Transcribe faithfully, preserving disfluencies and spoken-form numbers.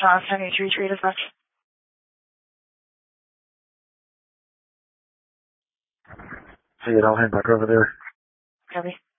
Johnstown, need to retreat as much. See it, I'll head back over there. Copy.